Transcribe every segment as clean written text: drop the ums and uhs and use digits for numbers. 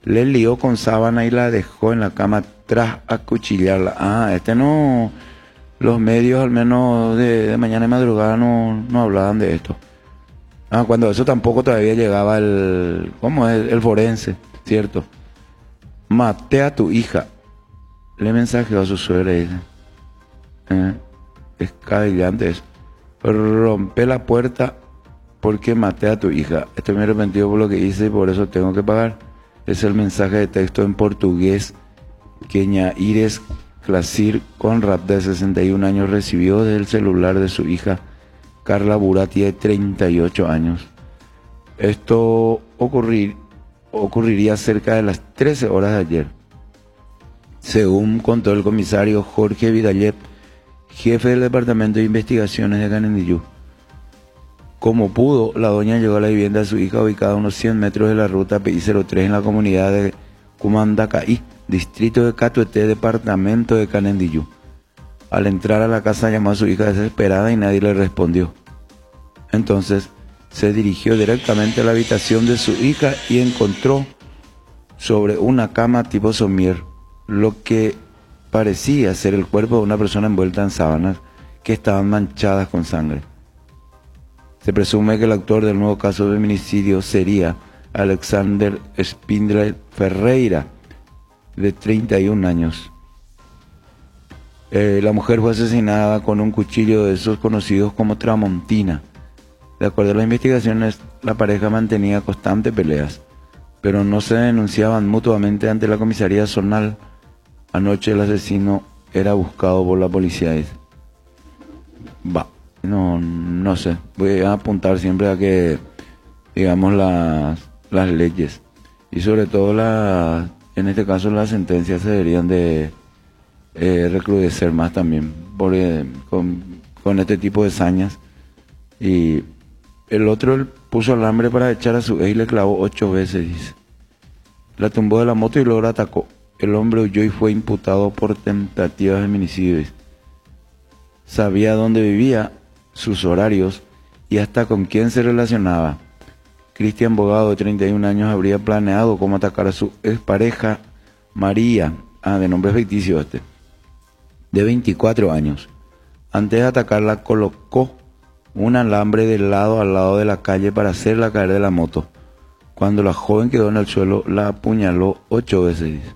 Le lió con sábana y la dejó en la cama tras acuchillarla. No, los medios al menos de mañana y madrugada no hablaban de esto. Cuando eso tampoco todavía llegaba ¿cómo es? El forense, ¿cierto? Maté a tu hija. Le mensajeó a su suegra y dice, es cabillante eso. Rompe la puerta porque maté a tu hija. Estoy muy arrepentido por lo que hice y por eso tengo que pagar. Es el mensaje de texto en portugués que Ñaires Clasir Conrad, de 61 años, recibió del celular de su hija Carla Burati, de 38 años. Esto ocurriría cerca de las 13 horas de ayer. Según contó el comisario Jorge Vidallet, jefe del Departamento de Investigaciones de Canindeyú. Como pudo, la doña llegó a la vivienda de su hija, ubicada a unos 100 metros de la ruta PI-03 en la comunidad de Cumandacaí, distrito de Catuete, departamento de Canindeyú. Al entrar a la casa llamó a su hija desesperada y nadie le respondió. Entonces se dirigió directamente a la habitación de su hija y encontró sobre una cama tipo somier lo que parecía ser el cuerpo de una persona envuelta en sábanas que estaban manchadas con sangre. Se presume que el autor del nuevo caso de feminicidio sería Alexander Spindler Ferreira, de 31 años. La mujer fue asesinada con un cuchillo de esos conocidos como tramontina. De acuerdo a las investigaciones, la pareja mantenía constantes peleas, pero no se denunciaban mutuamente ante la comisaría zonal. Anoche el asesino era buscado por la policía. No sé. Voy a apuntar siempre a que, digamos, las leyes y sobre todo en este caso las sentencias se deberían de recrudecer más también porque con este tipo de sañas. Y el otro, él puso alambre para echar a su ex y le clavó 8 veces, dice. La tumbó de la moto y luego la atacó. El hombre huyó y fue imputado por tentativa de feminicidio, dice. Sabía dónde vivía, sus horarios y hasta con quién se relacionaba. Cristian Bogado, de 31 años, habría planeado cómo atacar a su expareja María, de nombre ficticio de 24 años. Antes de atacarla, colocó un alambre de lado al lado de la calle para hacerla caer de la moto. Cuando la joven quedó en el suelo, la apuñaló 8 veces, dice.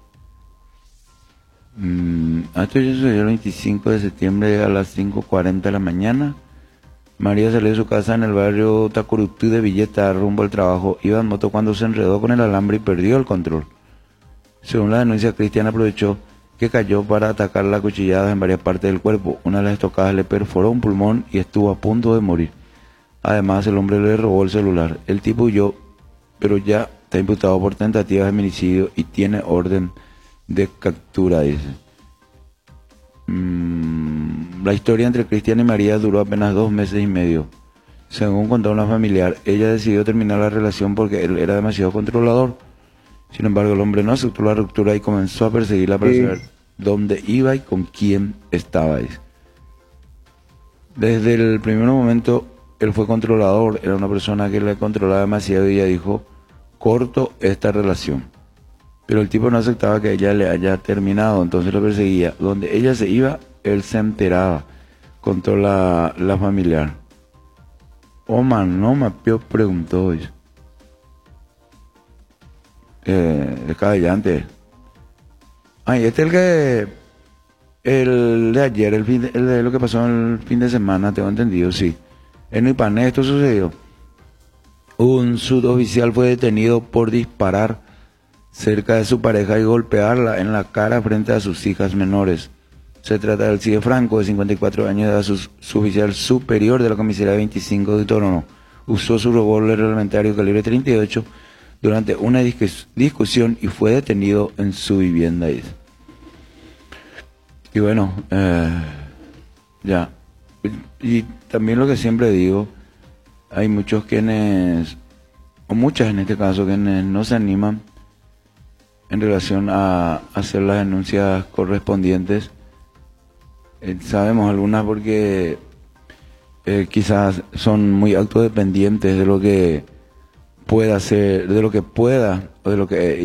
Esto ya sucedió el 25 de septiembre a las 5:40 de la mañana. María salió de su casa en el barrio Tacurutú de Villeta rumbo al trabajo. Iba en moto cuando se enredó con el alambre y perdió el control. Según la denuncia, Cristian aprovechó que cayó para atacar la cuchillada en varias partes del cuerpo. Una de las estocadas le perforó un pulmón y estuvo a punto de morir. Además, el hombre le robó el celular. El tipo huyó, pero ya está imputado por tentativa de feminicidio y tiene orden de captura, dice. La historia entre Cristian y María duró apenas 2 meses y medio. Según contó una familiar, ella decidió terminar la relación porque él era demasiado controlador. Sin embargo, el hombre no aceptó la ruptura y comenzó a perseguirla para saber dónde iba y con quién estaba. Desde el primer momento, él fue controlador. Era una persona que le controlaba demasiado y ella dijo, corto esta relación. Pero el tipo no aceptaba que ella le haya terminado, entonces lo perseguía. Donde ella se iba, él se enteraba, contó la familiar. No me preguntó. Es cabellante. El de ayer, el de lo que pasó el fin de semana, tengo entendido, sí. En Ipané esto sucedió. Un suboficial fue detenido por disparar cerca de su pareja y golpearla en la cara frente a sus hijas menores. Se trata del CIE Franco, de 54 años de edad, suboficial superior de la comisaría 25 de Torono. Usó su revólver reglamentario calibre 38 durante una discusión y fue detenido en su vivienda. Y bueno, ya. Y también lo que siempre digo, hay muchos quienes, o muchas en este caso, quienes no se animan en relación a hacer las denuncias correspondientes. Sabemos algunas porque quizás son muy autodependientes de lo que pueda hacer, de lo que pueda o de lo que